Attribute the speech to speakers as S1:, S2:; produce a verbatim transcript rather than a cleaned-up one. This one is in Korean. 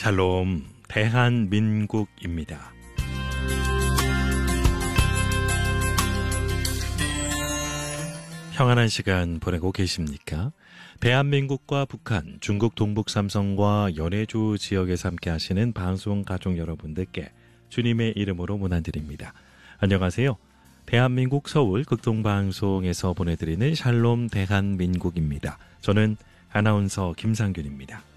S1: 샬롬 대한민국입니다. 평안한 시간 보내고 계십니까? 대한민국과 북한, 중국 동북 삼성과 연해주 지역에서 함께 하시는 방송 가족 여러분들께 주님의 이름으로 문안드립니다. 안녕하세요. 대한민국 서울 극동방송에서 보내드리는 샬롬 대한민국입니다. 저는 아나운서 김상균입니다.